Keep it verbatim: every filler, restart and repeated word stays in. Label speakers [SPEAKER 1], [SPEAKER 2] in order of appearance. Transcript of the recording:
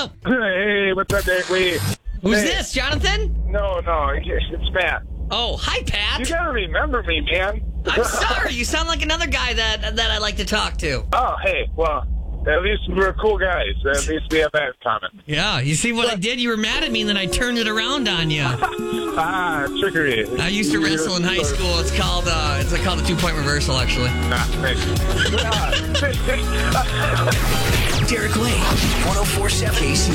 [SPEAKER 1] Hello.
[SPEAKER 2] Hey, what's up, Derek? Wait.
[SPEAKER 1] Who's
[SPEAKER 2] Hey.
[SPEAKER 1] this, Jonathan?
[SPEAKER 2] No, no, it's Matt.
[SPEAKER 1] Oh, hi, Pat.
[SPEAKER 2] You gotta remember me, man.
[SPEAKER 1] I'm sorry. You sound like another guy that that I like to talk to.
[SPEAKER 2] Oh, hey, well, at least we're cool guys. At least we have that in common.
[SPEAKER 1] Yeah, you see what I did? You were mad at me, and then I turned it around on you.
[SPEAKER 2] Ah, trickery.
[SPEAKER 1] I used to wrestle in high school. It's called uh, it's called the two point reversal, actually.
[SPEAKER 2] Nah, thanks.
[SPEAKER 3] Derek Lane, one oh four point seven K C